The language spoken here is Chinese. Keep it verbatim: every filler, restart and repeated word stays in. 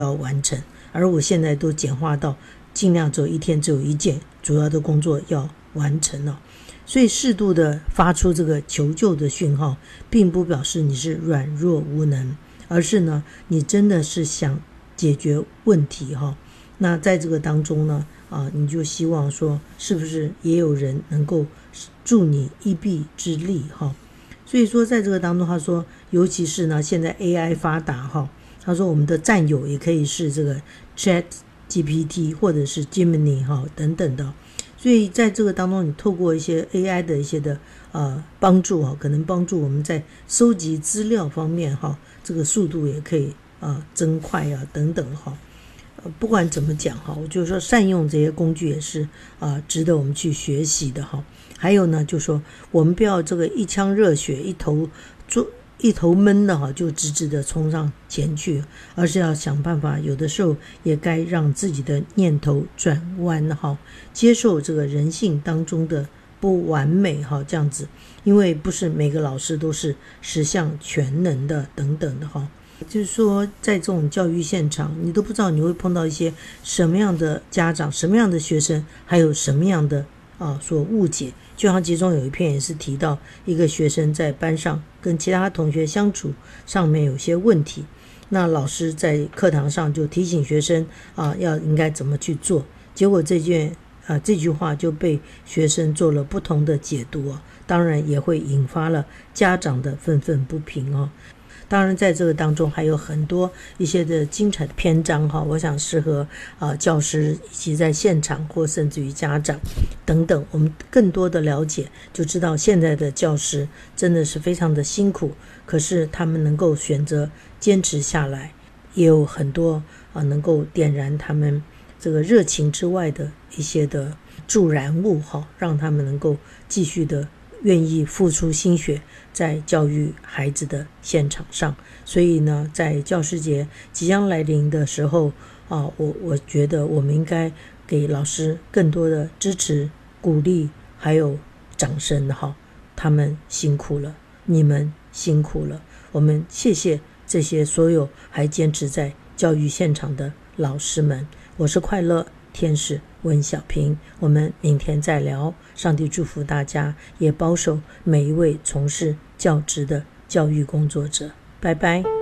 要完成，而我现在都简化到尽量只有一天只有一件主要的工作要完成了。所以适度的发出这个求救的讯号，并不表示你是软弱无能，而是呢你真的是想解决问题哈。那在这个当中呢啊，你就希望说是不是也有人能够助你一臂之力哈。所以说在这个当中他说，尤其是呢现在 A I 发达哈，他说我们的战友也可以是这个 Chat G P T 或者是 Gemini 哈等等的。所以在这个当中你透过一些 A I 的一些的呃帮助哈，可能帮助我们在收集资料方面哈，这个速度也可以啊增快啊等等哈。不管怎么讲哈，我就说善用这些工具也是啊、呃、值得我们去学习的哈。还有呢，就说我们不要这个一腔热血一头做一头闷的哈，就直直的冲上前去，而是要想办法，有的时候也该让自己的念头转弯哈，接受这个人性当中的不完美哈，这样子，因为不是每个老师都是十项全能的等等的哈。就是说在这种教育现场，你都不知道你会碰到一些什么样的家长，什么样的学生，还有什么样的啊所误解。就像其中有一篇也是提到一个学生在班上跟其他同学相处上面有些问题，那老师在课堂上就提醒学生啊要应该怎么去做，结果这件啊这句话就被学生做了不同的解读啊，当然也会引发了家长的愤愤不平哦。当然在这个当中还有很多一些的精彩的篇章哈，我想适合啊教师以及在现场或甚至于家长等等，我们更多的了解，就知道现在的教师真的是非常的辛苦，可是他们能够选择坚持下来，也有很多啊能够点燃他们这个热情之外的一些的助燃物哈，让他们能够继续的愿意付出心血在教育孩子的现场上。所以呢在教师节即将来临的时候啊，我我觉得我们应该给老师更多的支持鼓励还有掌声哈，他们辛苦了，你们辛苦了，我们谢谢这些所有还坚持在教育现场的老师们。我是快乐天使温小平，我们明天再聊。上帝祝福大家，也保守每一位从事教职的教育工作者。拜拜。